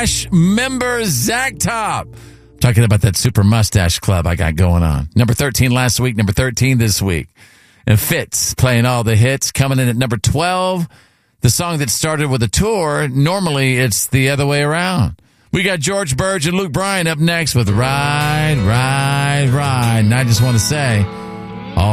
Slash member Zach Top. Talking about that super mustache club I got going on. Number 13 last week, number 13 this week. And Fitz playing all the hits. Coming in at number 12, the song that started with a tour. Normally, it's the other way around. We got George Burge and Luke Bryan up next with Ride, Ride, Ride. And I just want to say,